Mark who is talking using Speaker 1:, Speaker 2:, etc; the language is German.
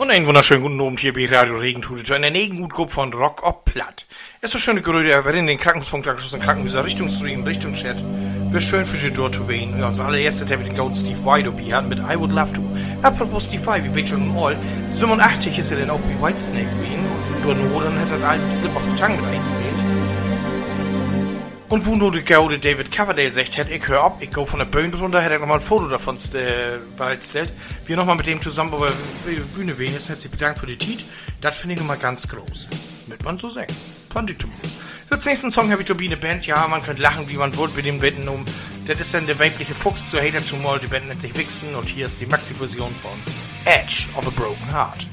Speaker 1: Und einen wunderschönen guten Abend hier bei Radio Regentute zu einer Negenhutgruppe von Rock ob Platt. Es ist so schöne Gerüde, er wird in den Krankenfunk angeschlossen, Krankenhäuser Richtungschat. Wir schön für die dort zu wählen. Ja, als allererstes habe ich den Gold Steve Vai dabei mit I Would Love To. Apropos Steve Vai, wie wird schon all, 87 ist er dann auch bei Whitesnake gewesen. Und nur dann hat er den alten Slip of the Tongue mit eingespielt. Und wo nur der gute David Coverdale sagt, ich hör ab, ich go von der Bühne runter, hat er nochmal ein Foto davon bereitgestellt. Wir nochmal mit dem zusammen über die Bühne wehen, jetzt hat sich bedankt für die Tiet. Das finde ich nochmal ganz groß. Mit man so sagen. Fand ich zumindest. Für den nächsten Song habe ich Turbine Band. Ja, man könnte lachen, wie man wollte mit dem Betten um. Das ist dann der weibliche Fuchs zu Hater schon mal, die Band nennt sich Wichsen und hier ist die Maxi-Fusion von Edge of a Broken Heart.